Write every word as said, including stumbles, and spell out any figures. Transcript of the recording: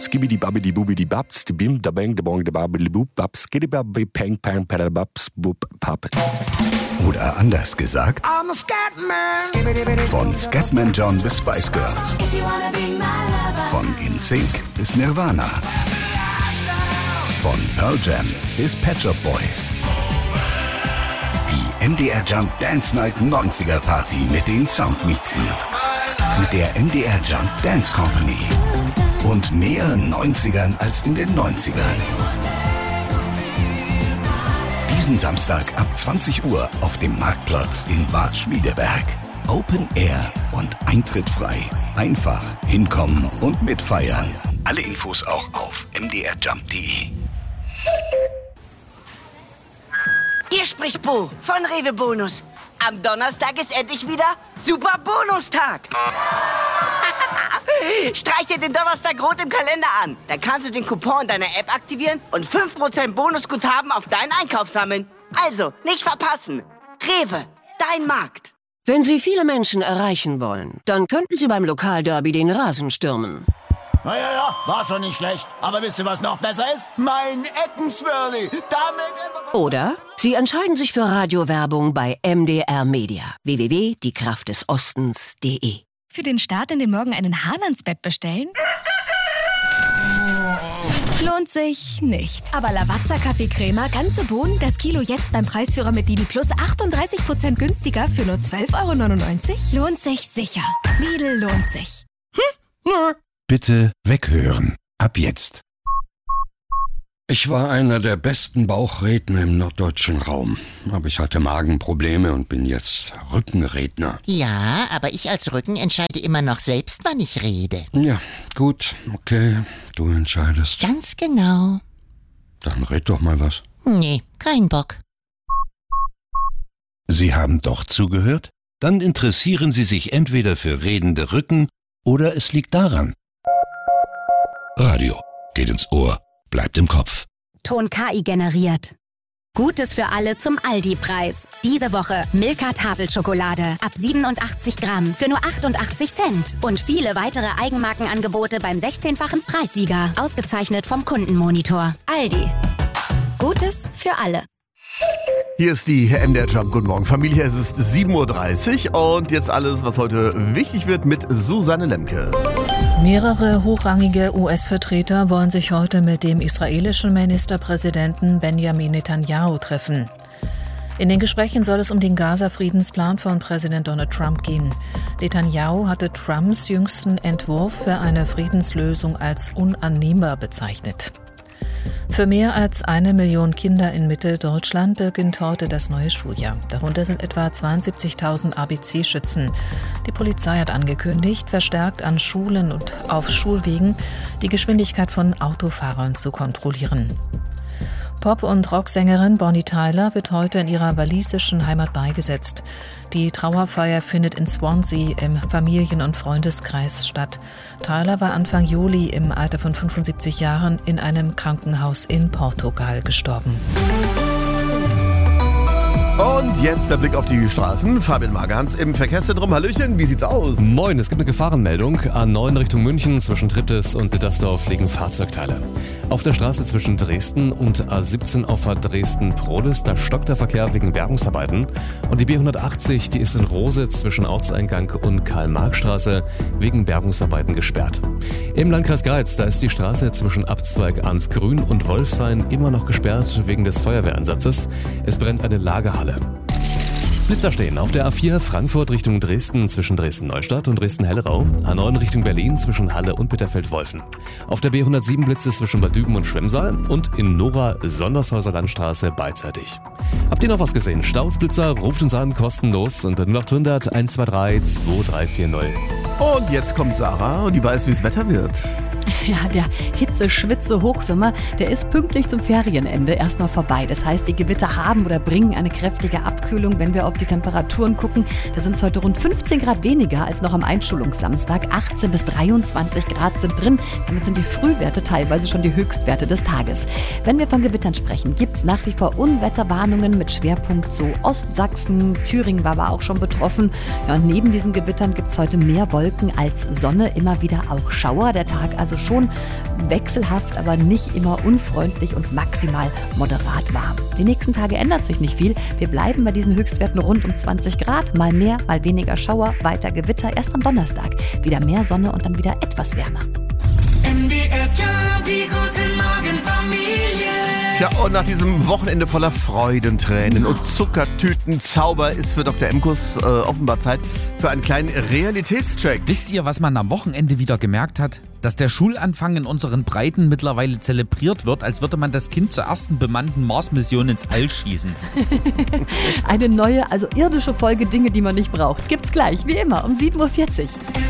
skibidi babidi bubidi babs, die bim, da bang, da bong, da babidi bub, babs, skibidi babidi pang, pang, pada babs, bub, pap. Oder anders gesagt, von Scatman John bis Spice Girls, von In Sync bis Nirvana, von Pearl Jam bis Pet Shop Boys. Die M D R Jump Dance Night neunziger Party mit den Soundmixen. Mit der M D R Jump Dance Company. Und mehr neunzigern als in den neunzigern. Diesen Samstag ab zwanzig Uhr auf dem Marktplatz in Bad Schmiedeberg. Open Air und Eintritt frei. Einfach hinkommen und mitfeiern. Alle Infos auch auf m d r jump punkt d e. Hier spricht Bo von Rewe Bonus. Am Donnerstag ist endlich wieder Super Bonustag. Streich dir den Donnerstag rot im Kalender an. Dann kannst du den Coupon deiner App aktivieren und fünf Prozent Bonusguthaben auf deinen Einkauf sammeln. Also, nicht verpassen. Rewe, dein Markt. Wenn Sie viele Menschen erreichen wollen, dann könnten Sie beim Lokalderby den Rasen stürmen. Na ja, ja, war schon nicht schlecht. Aber wisst ihr, was noch besser ist? Mein Eckenswirli. Damit... Oder Sie entscheiden sich für Radiowerbung bei M D R Media. w w w punkt die kraft des ostens punkt d e. Für den Start in den Morgen einen Hahn ans Bett bestellen? Lohnt sich nicht. Aber Lavazza Kaffeecrema, ganze Bohnen, das Kilo jetzt beim Preisführer mit Lidl Plus achtunddreißig Prozent günstiger für nur zwölf Euro neunundneunzig? Lohnt sich sicher. Lidl lohnt sich. Hm? Nö. Bitte weghören. Ab jetzt. Ich war einer der besten Bauchredner im norddeutschen Raum. Aber ich hatte Magenprobleme und bin jetzt Rückenredner. Ja, aber ich als Rücken entscheide immer noch selbst, wann ich rede. Ja, gut, okay, du entscheidest. Ganz genau. Dann red doch mal was. Nee, kein Bock. Sie haben doch zugehört? Dann interessieren Sie sich entweder für redende Rücken oder es liegt daran. Radio geht ins Ohr, bleibt im Kopf. Ton K I generiert. Gutes für alle zum Aldi-Preis. Diese Woche Milka Tafelschokolade ab siebenundachtzig Gramm für nur achtundachtzig Cent. Und viele weitere Eigenmarkenangebote beim sechzehnfachen Preissieger. Ausgezeichnet vom Kundenmonitor. Aldi. Gutes für alle. Hier ist die M D R Jump. Guten Morgen, Familie. Es ist sieben Uhr dreißig und jetzt alles, was heute wichtig wird mit Susanne Lemke. Mehrere hochrangige U S-Vertreter wollen sich heute mit dem israelischen Ministerpräsidenten Benjamin Netanyahu treffen. In den Gesprächen soll es um den Gaza-Friedensplan von Präsident Donald Trump gehen. Netanyahu hatte Trumps jüngsten Entwurf für eine Friedenslösung als unannehmbar bezeichnet. Für mehr als eine Million Kinder in Mitteldeutschland beginnt heute das neue Schuljahr. Darunter sind etwa zweiundsiebzigtausend A B C-Schützen. Die Polizei hat angekündigt, verstärkt an Schulen und auf Schulwegen die Geschwindigkeit von Autofahrern zu kontrollieren. Pop- und Rocksängerin Bonnie Tyler wird heute in ihrer walisischen Heimat beigesetzt. Die Trauerfeier findet in Swansea im Familien- und Freundeskreis statt. Tyler war Anfang Juli im Alter von fünfundsiebzig Jahren in einem Krankenhaus in Portugal gestorben. Und jetzt der Blick auf die Straßen. Fabian Magans im Verkehrszentrum. Hallöchen, wie sieht's aus? Moin, es gibt eine Gefahrenmeldung. A neun Richtung München zwischen Triptis und Dittersdorf liegen Fahrzeugteile. Auf der Straße zwischen Dresden und A siebzehn auf Dresden-Prohlis, da stockt der Verkehr wegen Bergungsarbeiten. Und die B hundertachtzig, die ist in Rositz zwischen Ortseingang und Karl-Marx-Straße wegen Bergungsarbeiten gesperrt. Im Landkreis Greiz, da ist die Straße zwischen Abzweig Arnsgrün und Wolfshain immer noch gesperrt wegen des Feuerwehreinsatzes. Es brennt eine Lagerhalle. Blitzer stehen auf der A vier Frankfurt Richtung Dresden zwischen Dresden-Neustadt und Dresden-Hellerau, A neun Richtung Berlin zwischen Halle und Bitterfeld-Wolfen. Auf der B hundertsieben Blitze zwischen Bad Düben und Schwemmsaal und in Nora Sondershäuser Landstraße beidseitig. Habt ihr noch was gesehen? Staus, Blitzer, ruft uns an, kostenlos unter null acht hundert eins zwei drei zwei drei vier null. Und jetzt kommt Sarah und die weiß, wie das Wetter wird. Ja, der Hitze-Schwitze-Hochsommer, der ist pünktlich zum Ferienende erstmal vorbei. Das heißt, die Gewitter haben oder bringen eine kräftige Abkühlung. Wenn wir auf die Temperaturen gucken, da sind es heute rund fünfzehn Grad weniger als noch am Einschulungssamstag. achtzehn bis dreiundzwanzig Grad sind drin. Damit sind die Frühwerte teilweise schon die Höchstwerte des Tages. Wenn wir von Gewittern sprechen, gibt es nach wie vor Unwetterwarnungen mit Schwerpunkt so Ostsachsen. Thüringen war aber auch schon betroffen. Ja, und neben diesen Gewittern gibt es heute mehr Wolken Wolken als Sonne, immer wieder auch Schauer. Der Tag also schon wechselhaft, aber nicht immer unfreundlich und maximal moderat warm. Die nächsten Tage ändert sich nicht viel. Wir bleiben bei diesen Höchstwerten rund um zwanzig Grad. Mal mehr, mal weniger Schauer, weiter Gewitter. Erst am Donnerstag wieder mehr Sonne und dann wieder etwas wärmer. M D R Jump, die gute Morgen Familie. Ja, und nach diesem Wochenende voller Freudentränen und Zuckertütenzauber ist für Doktor Emkus äh, offenbar Zeit für einen kleinen Realitätscheck. Wisst ihr, was man am Wochenende wieder gemerkt hat? Dass der Schulanfang in unseren Breiten mittlerweile zelebriert wird, als würde man das Kind zur ersten bemannten Mars-Mission ins All schießen. Eine neue, also irdische Folge Dinge, die man nicht braucht. Gibt's gleich, wie immer, um sieben Uhr vierzig.